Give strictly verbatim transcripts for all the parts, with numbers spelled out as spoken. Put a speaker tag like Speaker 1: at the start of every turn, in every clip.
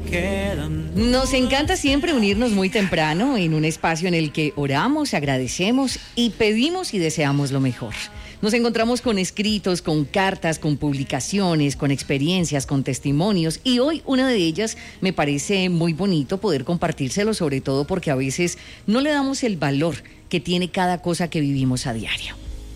Speaker 1: Nos encanta siempre unirnos muy temprano en un espacio en el que oramos, agradecemos y pedimos y deseamos lo mejor. Nos encontramos con escritos, con cartas, con publicaciones, con experiencias, con testimonios, y hoy una de ellas me parece muy bonito poder compartírselo, sobre todo porque a veces no le damos el valor que tiene cada cosa que vivimos a diario.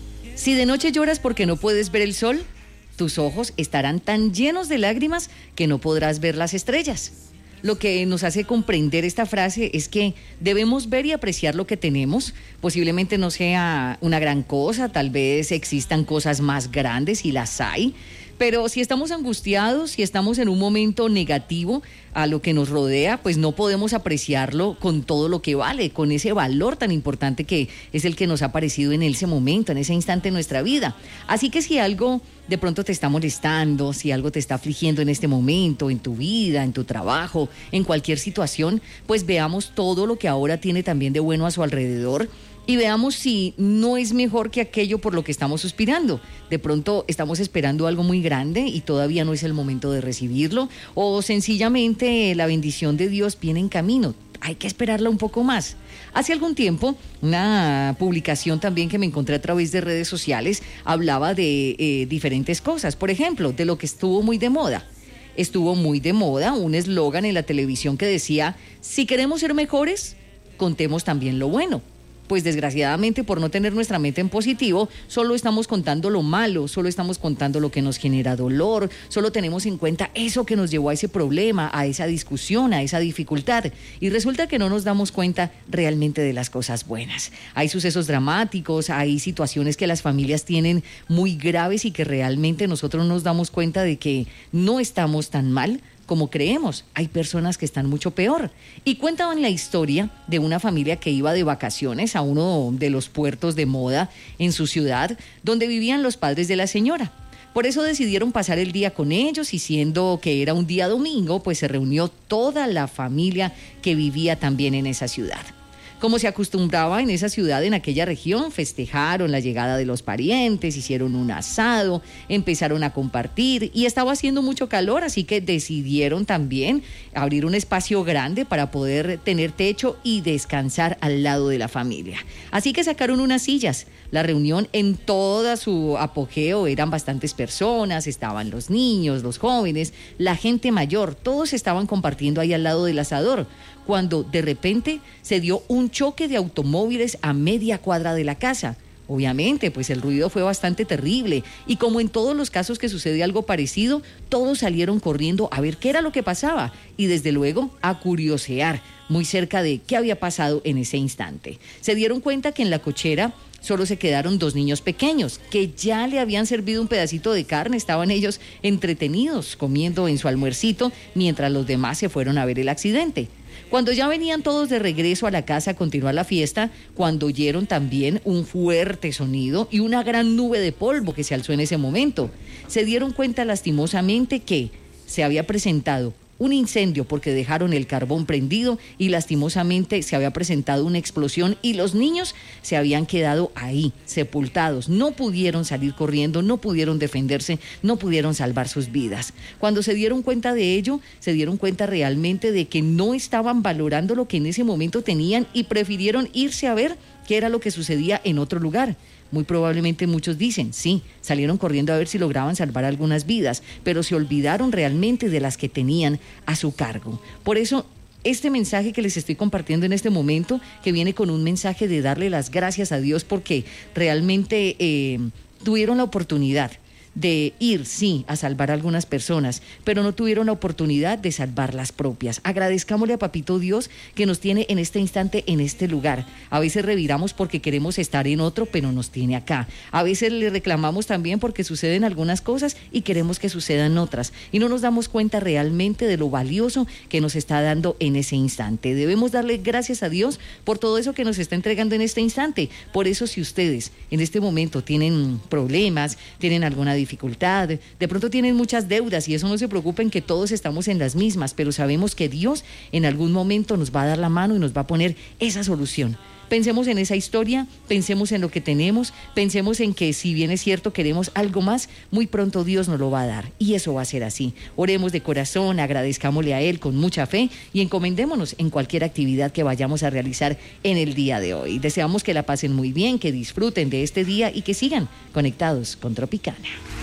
Speaker 1: Si de noche lloras porque no puedes ver el sol, tus ojos estarán tan llenos de lágrimas que no podrás ver las estrellas. Lo que nos hace comprender esta frase es que debemos ver y apreciar lo que tenemos. Posiblemente no sea una gran cosa, tal vez existan cosas más grandes y las hay. Pero si estamos angustiados, si estamos en un momento negativo a lo que nos rodea, pues no podemos apreciarlo con todo lo que vale, con ese valor tan importante que es el que nos ha aparecido en ese momento, en ese instante de nuestra vida. Así que si algo de pronto te está molestando, si algo te está afligiendo en este momento, en tu vida, en tu trabajo, en cualquier situación, pues veamos todo lo que ahora tiene también de bueno a su alrededor. Y veamos si no es mejor que aquello por lo que estamos suspirando. De pronto estamos esperando algo muy grande y todavía no es el momento de recibirlo, o sencillamente la bendición de Dios viene en camino. Hay que esperarla un poco más. Hace algún tiempo, una publicación también que me encontré a través de redes sociales hablaba de eh, diferentes cosas. Por ejemplo, de lo que estuvo muy de moda. Estuvo muy de moda un eslogan en la televisión que decía: si queremos ser mejores, contemos también lo bueno. Pues desgraciadamente, por no tener nuestra mente en positivo, solo estamos contando lo malo, solo estamos contando lo que nos genera dolor, solo tenemos en cuenta eso que nos llevó a ese problema, a esa discusión, a esa dificultad, y resulta que no nos damos cuenta realmente de las cosas buenas. Hay sucesos dramáticos, hay situaciones que las familias tienen muy graves y que realmente nosotros nos damos cuenta de que no estamos tan mal como creemos. Hay personas que están mucho peor. Y cuentan la historia de una familia que iba de vacaciones a uno de los puertos de moda en su ciudad, donde vivían los padres de la señora. Por eso decidieron pasar el día con ellos, y siendo que era un día domingo, pues se reunió toda la familia que vivía también en esa ciudad. Como se acostumbraba en esa ciudad, en aquella región, festejaron la llegada de los parientes, hicieron un asado, empezaron a compartir, y estaba haciendo mucho calor, así que decidieron también abrir un espacio grande para poder tener techo y descansar al lado de la familia. Así que sacaron unas sillas. La reunión en toda su apogeo, eran bastantes personas, estaban los niños, los jóvenes, la gente mayor, todos estaban compartiendo ahí al lado del asador, cuando de repente se dio un choque de automóviles a media cuadra de la casa. Obviamente, pues el ruido fue bastante terrible, y como en todos los casos que sucede algo parecido, todos salieron corriendo a ver qué era lo que pasaba y desde luego a curiosear muy cerca de qué había pasado en ese instante. Se dieron cuenta que en la cochera solo se quedaron dos niños pequeños, que ya le habían servido un pedacito de carne, estaban ellos entretenidos comiendo en su almuercito, mientras los demás se fueron a ver el accidente. Cuando ya venían todos de regreso a la casa a continuar la fiesta, cuando oyeron también un fuerte sonido y una gran nube de polvo que se alzó en ese momento, se dieron cuenta lastimosamente que se había presentado un incendio porque dejaron el carbón prendido, y lastimosamente se había presentado una explosión y los niños se habían quedado ahí, sepultados. No pudieron salir corriendo, no pudieron defenderse, no pudieron salvar sus vidas. Cuando se dieron cuenta de ello, se dieron cuenta realmente de que no estaban valorando lo que en ese momento tenían y prefirieron irse a ver qué era lo que sucedía en otro lugar. Muy probablemente muchos dicen, sí, salieron corriendo a ver si lograban salvar algunas vidas, pero se olvidaron realmente de las que tenían a su cargo. Por eso, este mensaje que les estoy compartiendo en este momento, que viene con un mensaje de darle las gracias a Dios porque realmente eh, tuvieron la oportunidad de ir, sí, a salvar a algunas personas, pero no tuvieron la oportunidad de salvar las propias. Agradezcámosle a Papito Dios que nos tiene en este instante, en este lugar. A veces reviramos porque queremos estar en otro, pero nos tiene acá. A veces le reclamamos también porque suceden algunas cosas y queremos que sucedan otras, y no nos damos cuenta realmente de lo valioso que nos está dando en ese instante. Debemos darle gracias a Dios por todo eso que nos está entregando en este instante. Por eso, si ustedes en este momento tienen problemas, tienen alguna dificultad, de pronto tienen muchas deudas, y eso, no se preocupen, que todos estamos en las mismas, pero sabemos que Dios en algún momento nos va a dar la mano y nos va a poner esa solución. Pensemos en esa historia, pensemos en lo que tenemos, pensemos en que si bien es cierto queremos algo más, muy pronto Dios nos lo va a dar y eso va a ser así. Oremos de corazón, agradezcámosle a Él con mucha fe y encomendémonos en cualquier actividad que vayamos a realizar en el día de hoy. Deseamos que la pasen muy bien, que disfruten de este día y que sigan conectados con Tropicana.